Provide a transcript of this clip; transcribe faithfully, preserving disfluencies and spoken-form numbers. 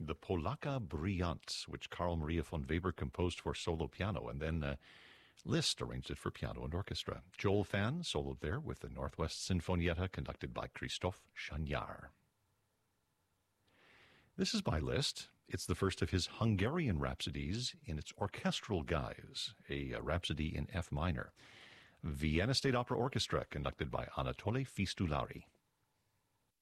the Polaka Brillant, which Carl Maria von Weber composed for solo piano, and then uh, Liszt arranged it for piano and orchestra. Joel Fan soloed there with the Northwest Sinfonietta, conducted by Christoph Chagnard. This is by Liszt. It's the first of his Hungarian rhapsodies in its orchestral guise, a, a rhapsody in F minor. Vienna State Opera Orchestra, conducted by Anatole Fistulari.